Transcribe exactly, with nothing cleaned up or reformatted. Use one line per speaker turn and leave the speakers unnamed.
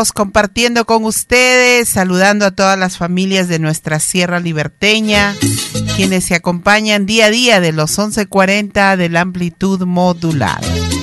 estamos compartiendo con ustedes, saludando a todas las familias de nuestra Sierra Liberteña, quienes se acompañan día a día de los once cuarenta de la amplitud modulada.